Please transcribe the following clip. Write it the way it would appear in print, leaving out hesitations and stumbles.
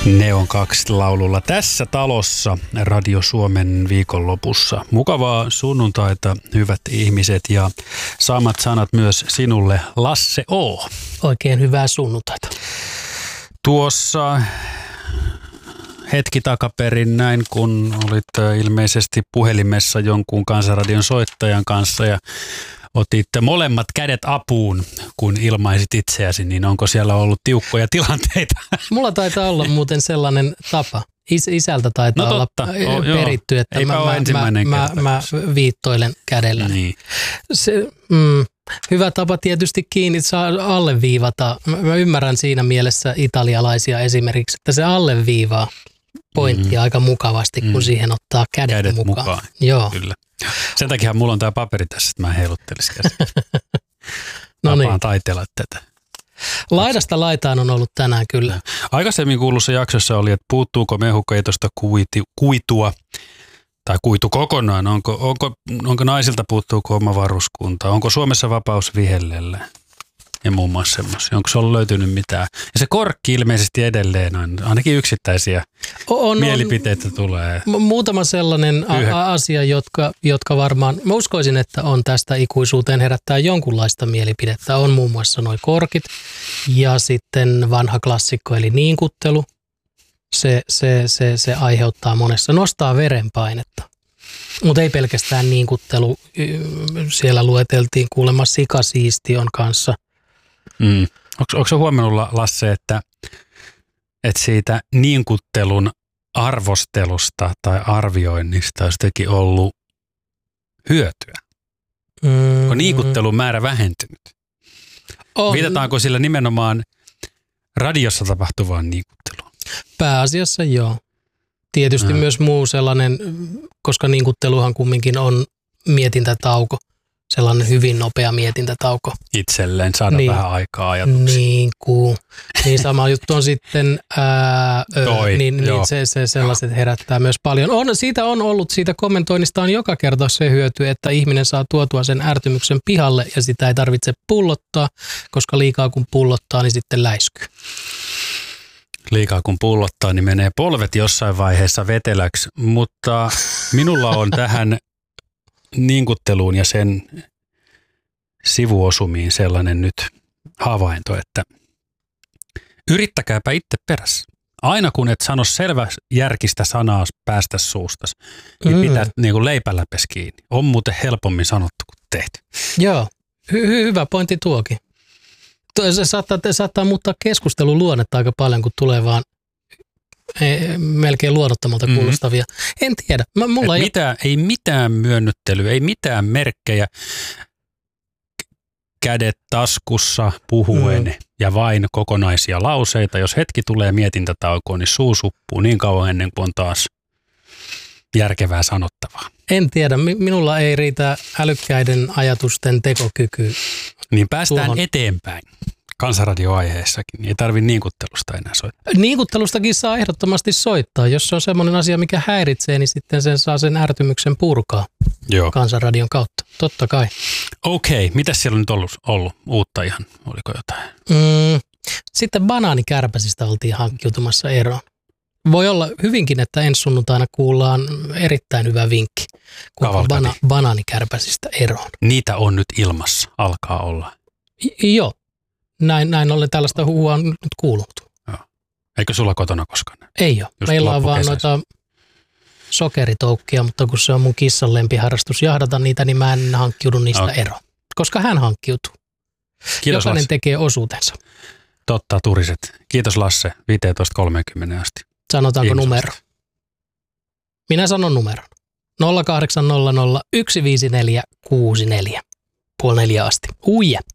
Neon 2 laululla tässä talossa Radio Suomen viikonlopussa. Mukavaa sunnuntaita, hyvät ihmiset, ja samat sanat myös sinulle, Lasse O. Oikein hyvää sunnuntaita. Tuossa hetki takaperin näin, kun olit ilmeisesti puhelimessa jonkun Kansanradion soittajan kanssa ja otitte molemmat kädet apuun, kun ilmaisit itseäsi, niin onko siellä ollut tiukkoja tilanteita? Mulla taitaa olla muuten sellainen tapa. Isältä taitaa olla peritty, että mä viittoilen kädellä. Niin. Hyvä tapa tietysti kiinni, saa alleviivata. Mä ymmärrän siinä mielessä italialaisia esimerkiksi, että se alleviivaa pointtia aika mukavasti, kun siihen ottaa kädet mukaan. Joo. Kyllä. Sen takia mulla on tää paperi tässä, että mä heiluttelisin käsin. Tapaan taiteella tätä. Laidasta laitaan on ollut tänään kyllä. Aikaisemmin kuulussa jaksossa oli, että puuttuuko mehukeitosta kuitua tai kuitu kokonaan. Onko naisilta puuttuuko oma varuskunta? Onko Suomessa vapaus vihellelle? Ja muun muassa semmoisia. Onko se ollut löytynyt mitään? Ja se korkki ilmeisesti edelleen on. Ainakin yksittäisiä mielipiteitä tulee. Muutama sellainen asia, jotka varmaan, mä uskoisin, että on tästä ikuisuuteen herättää jonkunlaista mielipidettä. On muun muassa noi korkit ja sitten vanha klassikko eli niinkuttelu. Se aiheuttaa monessa, nostaa verenpainetta. Mutta ei pelkästään niinkuttelu. Siellä lueteltiin kuulemma sikasiistion kanssa. Onko se huomannut, Lasse, että siitä niinkuttelun arvostelusta tai arvioinnista olisi jotenkin ollut hyötyä? Onko niinkuttelun määrä vähentynyt? Viitataanko sillä nimenomaan radiossa tapahtuvaan niinkutteluun? Pääasiassa joo. Tietysti myös muu sellainen, koska niinkutteluhan kumminkin on mietintätauko. Sellainen hyvin nopea mietintätauko. Itselleen saada vähän aikaa ajatuksiin. Niin sama juttu on sitten, se sellaiset herättää myös paljon. Siitä kommentoinnista on joka kerta se hyöty, että ihminen saa tuotua sen ärtymyksen pihalle ja sitä ei tarvitse pullottaa, koska liikaa kun pullottaa, niin sitten läiskyy. Liikaa kun pullottaa, niin menee polvet jossain vaiheessa veteläksi, mutta minulla on tähän niinkutteluun ja sen sivuosumiin sellainen nyt havainto, että yrittäkääpä itse perässä. Aina kun et sano selvä järkistä sanaa päästä suustas, niin pitää niin kuin leipäläpes kiinni. On muuten helpommin sanottu kuin tehty. Joo, hyvä pointti tuokin. Se saattaa muuttaa keskustelun luonnetta aika paljon, kun tulee vaan melkein luonnottomalta kuulostavia. En tiedä. Ei mitään myönnyttelyä, ei mitään merkkejä. Kädet taskussa puhuen ja vain kokonaisia lauseita. Jos hetki tulee mietintätaukoon, niin suu suppuu niin kauan ennen kuin on taas järkevää sanottavaa. En tiedä. Minulla ei riitä älykkäiden ajatusten tekokyky. Niin päästään eteenpäin. Kansanradio-aiheessakin. Ei tarvitse niinkuttelusta enää soittaa. Niinkuttelustakin saa ehdottomasti soittaa. Jos se on semmoinen asia, mikä häiritsee, niin sitten sen saa sen ärtymyksen purkaa. Joo. Kansanradion kautta. Totta kai. Okei. Mitäs siellä on nyt ollut uutta ihan? Oliko jotain? Sitten banaanikärpäsistä oltiin hankkiutumassa eroon. Voi olla hyvinkin, että ensi sunnuntaina kuullaan erittäin hyvä vinkki, kuinka banaanikärpäsistä eroon. Niitä on nyt ilmassa. Alkaa olla. Joo. Näin ollen tällaista huhua on nyt kuulunut. Joo. Eikö sulla kotona koskaan? Ei ole. Meillä on vaan noita sokeritoukkia, mutta kun se on mun kissan lempiharrastus jahdata niitä, niin mä en hankkiudu niistä eroon. Koska hän hankkiutuu. Kiitos, jokainen Lasse. tekee osuutensa. Totta, turiset. Kiitos, Lasse. 15.30 asti. Sanotaanko numero? Minä sanon numeron. 0800 154 64. 3:30 asti. Uija.